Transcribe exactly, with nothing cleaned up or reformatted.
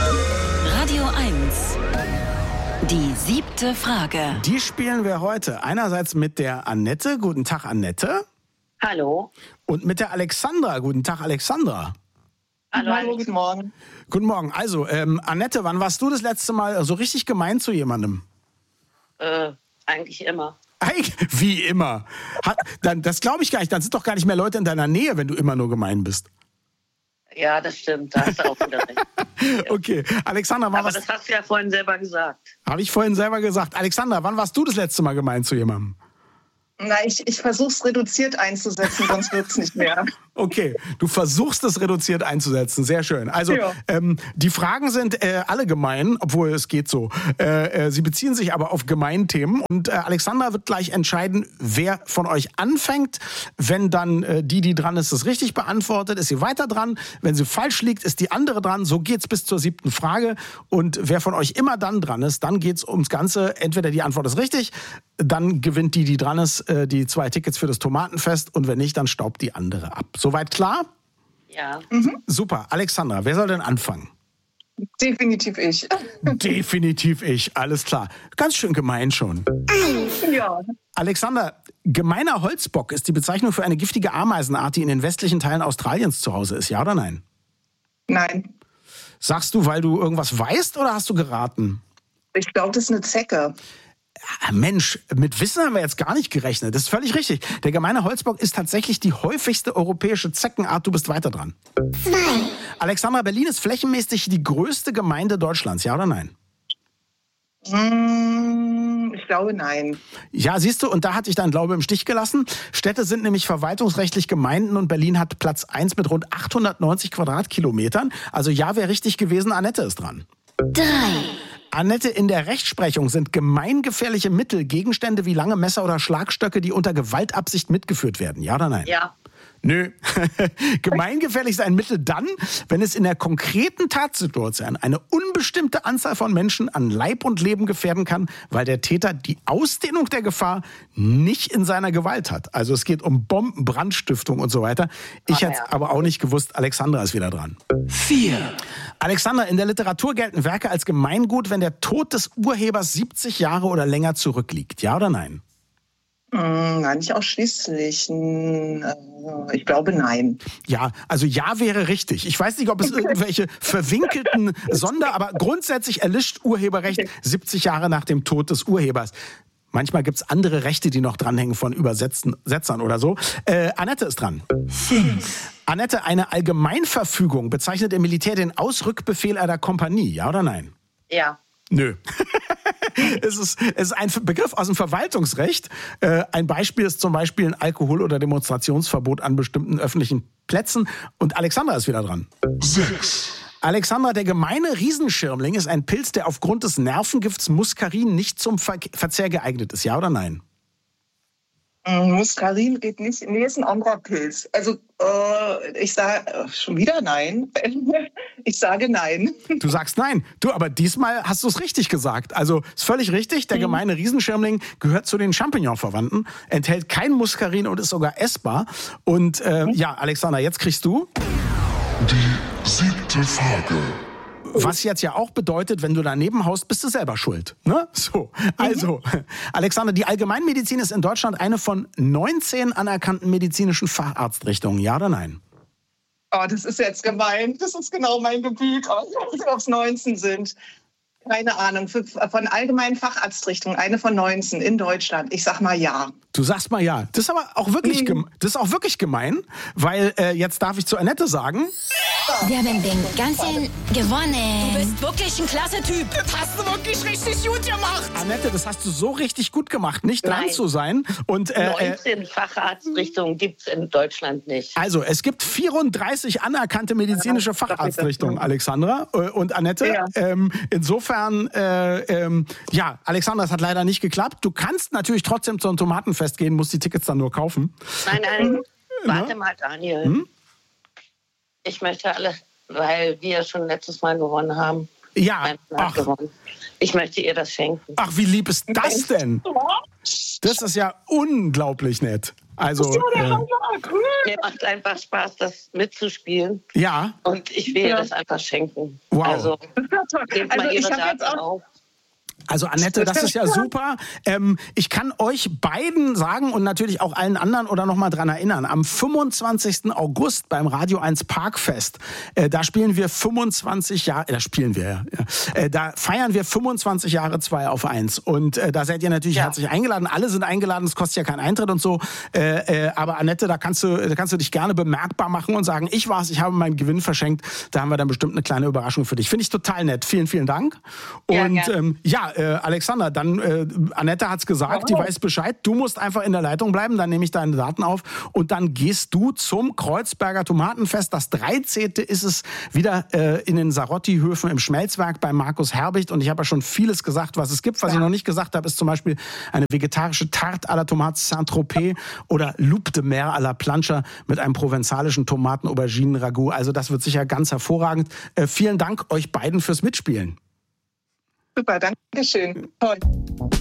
Radio eins. Die siebte Frage. Die spielen wir heute einerseits mit der Annette. Guten Tag, Annette. Hallo. Und mit der Alexandra. Guten Tag, Alexandra. Hallo, Hallo guten Morgen. Guten Morgen. Also, ähm, Annette, wann warst du das letzte Mal so richtig gemein zu jemandem? Äh, eigentlich immer. Eigentlich, wie immer. Hat, dann, das glaube ich gar nicht. Dann sind doch gar nicht mehr Leute in deiner Nähe, wenn du immer nur gemein bist. Ja, das stimmt. Da hast du auch wieder recht. Ja. Okay. Alexandra, wann Aber was... das hast du ja vorhin selber gesagt. Habe ich vorhin selber gesagt. Alexandra, wann warst du das letzte Mal gemein zu jemandem? Na, ich, ich versuche es reduziert einzusetzen, sonst wird es nicht mehr. Okay, du versuchst es reduziert einzusetzen. Sehr schön. Also ja. ähm, die Fragen sind äh, alle gemein, obwohl es geht so. Äh, äh, sie beziehen sich aber auf Gemeinthemen. Und äh, Alexandra wird gleich entscheiden, wer von euch anfängt. Wenn dann äh, die, die dran ist, das richtig beantwortet, ist sie weiter dran. Wenn sie falsch liegt, ist die andere dran. So geht's bis zur siebten Frage. Und wer von euch immer dann dran ist, dann geht's ums Ganze. Entweder die Antwort ist richtig, dann gewinnt die, die dran ist, die zwei Tickets für das Tomatenfest und wenn nicht, dann staubt die andere ab. Soweit klar? Ja. Mhm. Super. Alexandra, wer soll denn anfangen? Definitiv ich. Definitiv ich, alles klar. Ganz schön gemein schon. Ja. Alexander, gemeiner Holzbock ist die Bezeichnung für eine giftige Ameisenart, die in den westlichen Teilen Australiens zu Hause ist. Ja oder nein? Nein. Sagst du, weil du irgendwas weißt oder hast du geraten? Ich glaube, das ist eine Zecke. Mensch, mit Wissen haben wir jetzt gar nicht gerechnet. Das ist völlig richtig. Der gemeine Holzbock ist tatsächlich die häufigste europäische Zeckenart. Du bist weiter dran. Zwei. Alexandra, Berlin ist flächenmäßig die größte Gemeinde Deutschlands. Ja oder nein? Ich glaube, nein. Ja, siehst du, und da hatte ich deinen Glaube im Stich gelassen. Städte sind nämlich verwaltungsrechtlich Gemeinden und Berlin hat Platz eins mit rund achthundertneunzig Quadratkilometern. Also ja, wäre richtig gewesen. Annette ist dran. Drei. Annette, in der Rechtsprechung sind gemeingefährliche Mittel Gegenstände wie lange Messer oder Schlagstöcke, die unter Gewaltabsicht mitgeführt werden. Ja oder nein? Ja. Nö. Gemeingefährlich ist ein Mittel dann, wenn es in der konkreten Tatsituation eine unbestimmte Anzahl von Menschen an Leib und Leben gefährden kann, weil der Täter die Ausdehnung der Gefahr nicht in seiner Gewalt hat. Also es geht um Bomben, Brandstiftung und so weiter. Ich Ah, hätte ja. aber auch nicht gewusst, Alexandra ist wieder dran. Vier. Alexander, in der Literatur gelten Werke als Gemeingut, wenn der Tod des Urhebers siebzig Jahre oder länger zurückliegt. Ja oder nein? Hm, nein, nicht ausschließlich. Hm, äh, Ich glaube, nein. Ja, also ja wäre richtig. Ich weiß nicht, ob es irgendwelche verwinkelten Sonder, aber grundsätzlich erlischt Urheberrecht siebzig Jahre nach dem Tod des Urhebers. Manchmal gibt es andere Rechte, die noch dranhängen von Übersetzern oder so. Äh, Annette ist dran. Fünf. Annette, eine Allgemeinverfügung bezeichnet im Militär den Ausrückbefehl einer Kompanie. Ja oder nein? Ja. Nö. es, ist, es ist ein Begriff aus dem Verwaltungsrecht. Äh, ein Beispiel ist zum Beispiel ein Alkohol- oder Demonstrationsverbot an bestimmten öffentlichen Plätzen. Und Alexandra ist wieder dran. Sechs. Alexandra, der gemeine Riesenschirmling ist ein Pilz, der aufgrund des Nervengifts Muskarin nicht zum Ver- Verzehr geeignet ist. Ja oder nein? Hm, Muskarin geht nicht. Nee, ist ein anderer Pilz. Also, äh, ich sage schon wieder nein. Ich sage nein. Du sagst nein. Du, aber diesmal hast du es richtig gesagt. Also ist völlig richtig. Der gemeine Riesenschirmling gehört zu den Champignon-Verwandten, enthält kein Muskarin und ist sogar essbar. Und äh, ja, Alexandra, jetzt kriegst du Die siebte Frage. was jetzt ja auch bedeutet, wenn du daneben haust, bist du selber schuld. Ne? So, also, Alexander, die Allgemeinmedizin ist in Deutschland eine von neunzehn anerkannten medizinischen Facharztrichtungen. Ja oder nein? Oh, das ist jetzt gemein. Das ist genau mein Gebiet. Aber ich weiß nicht, ob es neunzehn sind. Keine Ahnung. Für, von allgemeinen Facharztrichtungen, eine von neunzehn in Deutschland. Ich sag mal ja. Du sagst mal ja. Das ist aber auch wirklich, gem- das ist auch wirklich gemein, weil äh, jetzt darf ich zu Annette sagen, Wir haben den ganzen gewonnen. Du bist wirklich ein klasse Typ. Das hast du wirklich richtig gut gemacht. Annette, das hast du so richtig gut gemacht, nicht dran Nein. zu sein. Und äh, äh, neunzehn Facharztrichtungen gibt es in Deutschland nicht. also es gibt vierunddreißig anerkannte medizinische Facharztrichtungen, Alexandra äh, und Annette. Ja. Ähm, insofern, äh, ähm, ja, Alexandra, das hat leider nicht geklappt. Du kannst natürlich trotzdem zum Tomatenfest gehen, musst die Tickets dann nur kaufen. Nein, nein. Warte mal, Daniel. Hm? Ich möchte alle, weil wir schon letztes Mal gewonnen haben. Ja, Mein Mann ach, gewonnen. Ich möchte ihr das schenken. ach, wie lieb ist das denn? Das ist ja unglaublich nett. Also, äh, Mir macht einfach Spaß, das mitzuspielen. ja. Und ich will Ja. das einfach schenken. Wow. Also, gebt mal Also ich Ihre habe jetzt Daten auch auf. Also Annette, das ist ja super. Ähm, ich kann euch beiden sagen und natürlich auch allen anderen oder noch mal dran erinnern, am fünfundzwanzigsten August beim Radio eins Parkfest, äh, da spielen wir fünfundzwanzig Jahre, äh, da spielen wir ja, ja äh, da feiern wir fünfundzwanzig Jahre zwei auf eins und äh, da seid ihr natürlich Ja. herzlich eingeladen. Alle sind eingeladen, es kostet ja keinen Eintritt und so. Äh, äh, aber Annette, da kannst du, da kannst du dich gerne bemerkbar machen und sagen, ich war's, ich habe meinen Gewinn verschenkt. Da haben wir dann bestimmt eine kleine Überraschung für dich. Finde ich total nett. Vielen, vielen Dank. Ja, Und gerne. ähm, ja, äh, Alexander, dann, äh, Annette hat's gesagt, die weiß Bescheid. Du musst einfach in der Leitung bleiben, dann nehme ich deine Daten auf und dann gehst du zum Kreuzberger Tomatenfest. Das dreizehnte ist es wieder äh, in den Sarotti-Höfen im Schmelzwerk bei Markus Herbicht. Und ich habe ja schon vieles gesagt, was es gibt. Was ich noch nicht gesagt habe, ist zum Beispiel eine vegetarische Tarte à la Tomate Saint-Tropez oder Loup de Mer à la Plancha mit einem provenzalischen Tomaten-Auberginen-Ragout. Also das wird sicher ganz hervorragend. Äh, vielen Dank euch beiden fürs Mitspielen. super, danke schön. Toll.